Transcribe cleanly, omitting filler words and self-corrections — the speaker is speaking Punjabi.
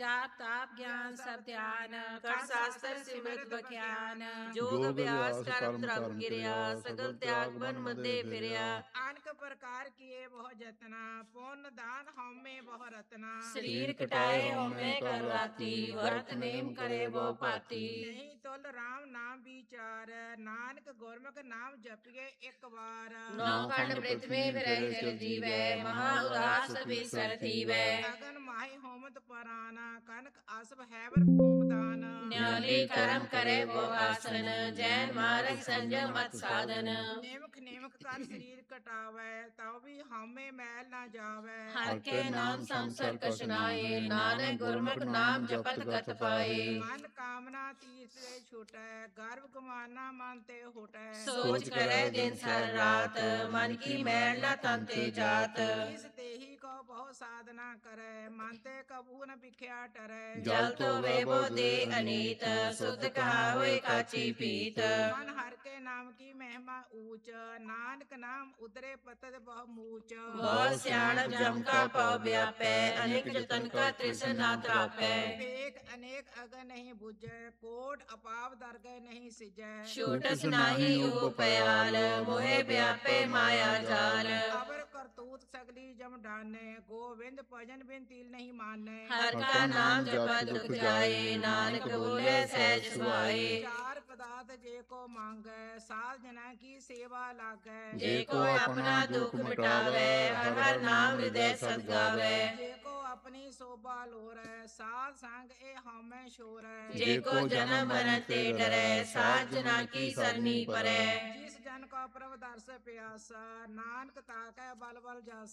ਜਾਪ ਤਾਪ ਗਿਆਨ ਸਭ ਧਿਆਨ, ਖਟ ਸ਼ਾਸਤਰ ਸਿਮਰਤ ਬਖਿਆਨ। ਜੋਗ ਜੋਗ ਅਭਿਆਸ ਅਭਿਆਸ ਕਰਮ ਕਰਮ ਧਰਮ ਧਰਮ ਕਿਰਿਆ, ਕਿਰਿਆ, ਸਗਲ ਸਗਲ ਤਿਆਗ ਤਿਆਗ ਬਨ ਬਨ ਮਦੇ ਮਦੇ ਫਿਰਿਆ। ਫਿਰਿਆ। ਅਨਕ ਪ੍ਰਕਾਰ ਕੀਏ ਬਹੁ ਜਤਨਾ, ਪੁੰਨ ਦਾਨ ਹਉਮੈ ਬਹੁ ਰਤਨਾ। ਸਰੀਰ ਕਟਾਏ ਹਉਮੈ ਕਰ ਰਾਤੀ, ਵਰਤ ਨੇਮ ਕਰੇ ਬਹੁ ਭਾਤੀ। ਨਹੀਂ ਤੁਲ ਰਾਮ ਨਾਮ ਵਿਚਾਰ, ਨਾਨਕ ਗੁਰਮੁਖ ਨਾਮ ਜਪੀਏ ਇੱਕ ਵਾਰ। ਨੌ ਖੰਡ ਪ੍ਰਿਥਵੀ ਫਿਰੈ ਚਿਰ ਜੀਵੈ, ਮਹਾ ਉਦਾਸ ਬਿਸਰ ਥੀਵੈ। ਅਗਨ ਮਾਹਿ ਹੋਮਤ ਪਰਾਨਾ, ਕਨਕ ਅਸਭ ਹੈਵਰ ਭੂਮਦਾਨ। ਨਿਆਲੀ ਕਰਮ ਕਰੇ ਬਹੁ ਆਸਨ, ਜੈਨ ਮਾਰਗ ਸੰਜਮ ਮਤ ਸਾਧਨ। ਨੇਮਕ ਕਰ ਸਰੀਰ ਕਟਾਵੈ, ਤਉ ਵੀ ਹਉਮੈ ਮੈਲ ਨਾ ਜਾਵੈ। ਹਰ ਕੇ ਨਾਮ ਸੰਸਰ ਕਛ ਨਾਏ, ਨਾਨਕ ਗੁਰਮੁਖ ਨਾਮ ਜਪਤ ਗਤ ਪਾਏ। ਮਨ ਕਾਮਨਾ ਤੀਰਥ ਤੇ ਛੁਟੈ, ਗਰਭ ਗੁਮਾਨਾ ਮਨ ਤੇ ਹੁਟੈ। ਸੋਚ ਕਰੈ ਦਿਨ ਸਰ ਰਾਤ, ਮਨ ਕੀ ਮੈਲ ਨਾ ਤਨ ਤੇ ਜਾਤ। ਇਸ ਦੇਹੀ ਕੋ ਬਹੁ ਸਾਧਨਾ ਕਰੈ, ਮਨ ਤੇ ਕਬੂ ਨ ਵਿਖਿਆ ਟਰੈ। ਜਲ ਧੋਵੇ ਬੋ ਦੇ ਅਨੀਤ, ਸੁਧ ਕਹਾਵੇ ਕਾਚੀ ਪੀਤ। ਮਨ ਹਰ ਕੇ ਨਾਮ ਕੀ ਮਹਿਮਾ ਊਚ, ਨਾਨਕ ਨਾਮ ਉਤਰੇ ਪਤਤ ਬਹੁ ਮੂਚ। ਬਹੁਤ ਸਿਆਣਪ ਜਮ ਕਾ ਪਉ ਵਿਆਪੈ, ਅਨੇਕ ਜਤਨ ਕਾ ਤ੍ਰਿਸਨ ਨਾ ਤਰਾਪੈ। ਵੇਖ ਅਨੇਕ ਅਗਨ ਨਹੀਂ ਬੁਝੈ, ਕੋਟ ਅਪਾਵ ਦਰਗਹਿ ਨਹੀਂ ਸਿਜੈ। ਛੂਟਸ ਨਾਹੀ ਉਪਿਆਲ, ਮੋਹਿ ਵਿਆਪੇ ਮਾਇਆ ਜਾਲ। ਅਵਰ ਕਰਤੂਤ ਸਗਲੀ ਜਮ ਡਾਨੈ, ਗੋਵਿੰਦ ਭਜਨ ਬਿਨ ਤਿਲ ਨਹੀਂ ਮਾਨੈ। ਹਰ ਕਾ ਨਾਮ ਜਪਤ ਦੁਖ ਜਾਏ, ਨਾਨਕ ਬੋਲੇ ਸਹਿਜ ਸੁਆਏ। ਚਾਰ ਪਦਾਰਥ ਜੇ ਕੋ ਮੰਗੈ, ਸਾਧ ਜਨਾਂ ਕੀ ਸੇਵਾ ਲਾਗੈ। ਜੇ ਕੋ ਆਪਣਾ ਦੁਖ ਮਿਟਾਵੇ, ਹਰ ਹਰ ਨਾਮ ਹਿਰਦੈ ਸਦ ਗਾਵੇ। ਜੇ ਕੋ ਆਪਣੀ ਸੋਭਾ ਲੋਰੈ, ਸਾਧ ਸੰਗ ਇਹ ਹਉਮੈ ਛੋਰੈ। ਜੇ ਕੋ ਜਨਮ ਮਰਨ ਤੇ ਡਰੈ, ਸਾਧ ਜਨਾਂ ਕੀ ਸਰਨੀ ਪਰੈ। ਜਿਸ ਜਨ ਕੋ ਪ੍ਰਭ ਦਰਸ ਪਿਆਸਾ, ਨਾਨਕ ਤਾਕੈ ਬਲ ਬਲ ਜਾਸਾ।